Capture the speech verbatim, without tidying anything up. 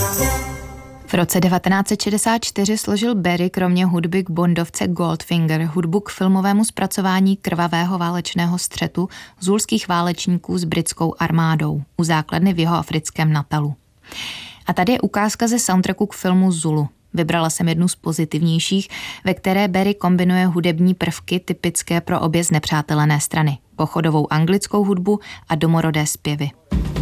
V roce devatenáct set šedesát čtyři složil Barry kromě hudby k bondovce Goldfinger hudbu k filmovému zpracování krvavého válečného střetu zulských válečníků s britskou armádou u základny v jihoafrickém Natalu. A tady je ukázka ze soundtracku k filmu Zulu. Vybrala jsem jednu z pozitivnějších, ve které Barry kombinuje hudební prvky typické pro obě znepřátelené strany, pochodovou anglickou hudbu a domorodé zpěvy.